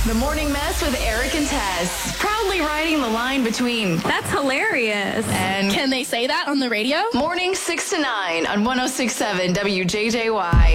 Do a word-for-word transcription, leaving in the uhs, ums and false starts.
The Morning Mess with Eric and Tess. Proudly riding the line between That's hilarious. and Can they say that on the radio? morning six to nine on one oh six point seven W J J Y.